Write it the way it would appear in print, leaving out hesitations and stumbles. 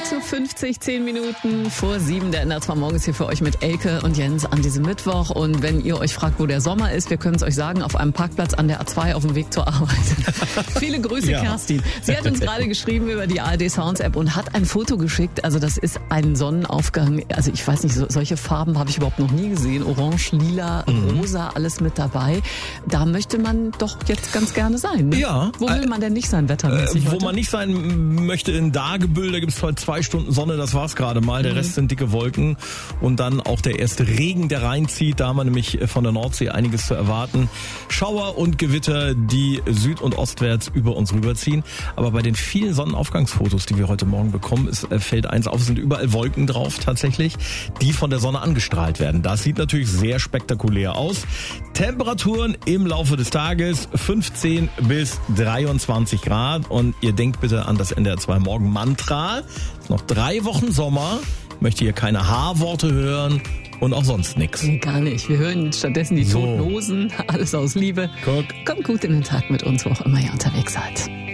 6.50 Uhr, 10 Minuten vor 7. Der NDR 2 Morgen ist hier für euch mit Elke und Jens an diesem Mittwoch. Und wenn ihr euch fragt, wo der Sommer ist, wir können es euch sagen, auf einem Parkplatz an der A2 auf dem Weg zur Arbeit. Viele Grüße, ja. Kerstin. Sie hat uns gerade geschrieben über die ARD Sounds App und hat ein Foto geschickt. Also das ist ein Sonnenaufgang. Also ich weiß nicht, solche Farben habe ich überhaupt noch nie gesehen. Orange, lila, rosa, alles mit dabei. Da möchte man doch jetzt ganz gerne sein. Ne? Ja. Wo will man denn nicht sein, wettermäßig Wo heute? man nicht sein möchte, in Dagebüll, da gibt es heute 2 Stunden Sonne, das war's gerade mal. Der Rest sind dicke Wolken und dann auch der erste Regen, der reinzieht. Da haben wir nämlich von der Nordsee einiges zu erwarten. Schauer und Gewitter, die süd- und ostwärts über uns rüberziehen. Aber bei den vielen Sonnenaufgangsfotos, die wir heute Morgen bekommen, fällt eins auf, es sind überall Wolken drauf tatsächlich, die von der Sonne angestrahlt werden. Das sieht natürlich sehr spektakulär aus. Temperaturen im Laufe des Tages 15 bis 23 Grad und ihr denkt bitte an das NDR 2 Morgen Mantra. Noch 3 Wochen Sommer, möchte hier keine H-Worte hören und auch sonst nichts. Nee, gar nicht. Wir hören stattdessen die Toten Hosen, alles aus Liebe. Guck. Kommt gut in den Tag mit uns, wo auch immer ihr unterwegs seid.